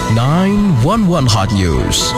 911 Hot News.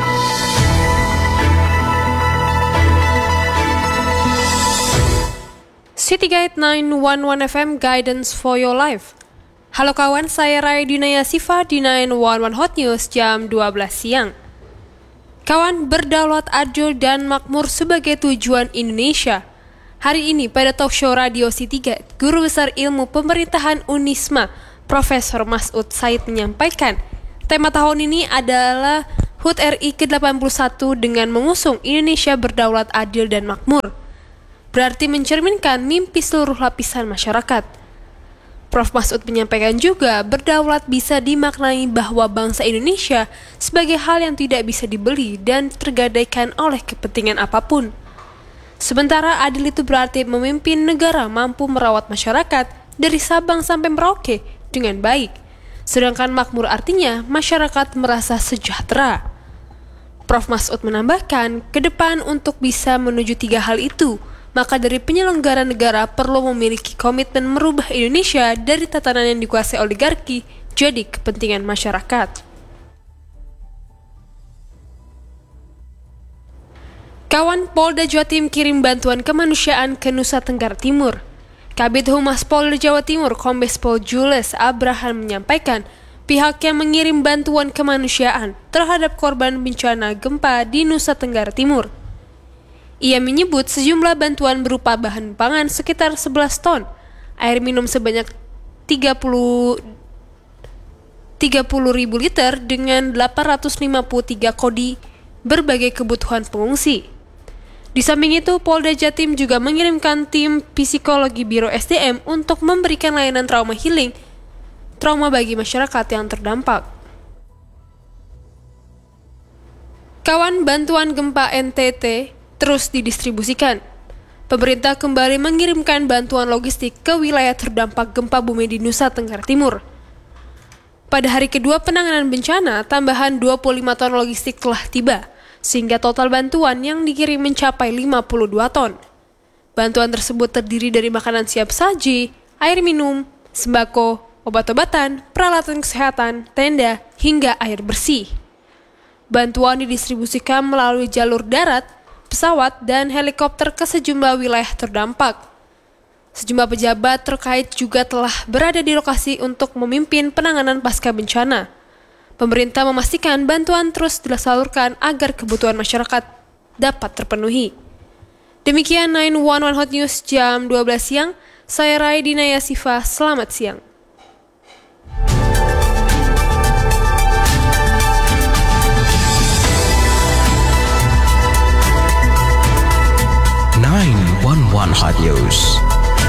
City Guide 911 FM Guidance for Your Life. Halo kawan, saya Rai Dinaya Sifa di 911 Hot News jam 12 siang. Kawan, berdaulat adil dan makmur sebagai tujuan Indonesia. Hari ini pada talk show Radio City Guide, Guru Besar Ilmu Pemerintahan Unisma, Profesor Masud Said menyampaikan, tema tahun ini adalah HUT RI ke-81 dengan mengusung Indonesia berdaulat adil dan makmur. Berarti mencerminkan mimpi seluruh lapisan masyarakat. Prof. Masud menyampaikan juga berdaulat bisa dimaknai bahwa bangsa Indonesia sebagai hal yang tidak bisa dibeli dan tergadaikan oleh kepentingan apapun. Sementara adil itu berarti memimpin negara mampu merawat masyarakat dari Sabang sampai Merauke dengan baik. Sedangkan makmur artinya masyarakat merasa sejahtera. Prof. Masud menambahkan, ke depan untuk bisa menuju 3 hal itu, maka dari penyelenggara negara perlu memiliki komitmen merubah Indonesia dari tatanan yang dikuasai oligarki jadi kepentingan masyarakat. Kawan, Polda Jawa Timur kirim bantuan kemanusiaan ke Nusa Tenggara Timur. Kabid Humas Polda Jawa Timur Kombes Pol Jules Abraham menyampaikan pihaknya mengirim bantuan kemanusiaan terhadap korban bencana gempa di Nusa Tenggara Timur. Ia menyebut sejumlah bantuan berupa bahan pangan sekitar 11 ton, air minum sebanyak 30.000 liter dengan 853 kodi berbagai kebutuhan pengungsi. Di samping itu, Polda Jatim juga mengirimkan tim psikologi Biro SDM untuk memberikan layanan trauma healing, trauma bagi masyarakat yang terdampak. Kawan, bantuan gempa NTT terus didistribusikan. Pemerintah kembali mengirimkan bantuan logistik ke wilayah terdampak gempa bumi di Nusa Tenggara Timur. Pada hari kedua penanganan bencana, tambahan 25 ton logistik telah tiba, sehingga total bantuan yang dikirim mencapai 52 ton. Bantuan tersebut terdiri dari makanan siap saji, air minum, sembako, obat-obatan, peralatan kesehatan, tenda, hingga air bersih. Bantuan didistribusikan melalui jalur darat, pesawat, dan helikopter ke sejumlah wilayah terdampak. Sejumlah pejabat terkait juga telah berada di lokasi untuk memimpin penanganan pasca bencana. Pemerintah memastikan bantuan terus disalurkan agar kebutuhan masyarakat dapat terpenuhi. Demikian 911 Hot News jam 12 siang. Saya Rai Dinaya Sifa, selamat siang. One Hot News.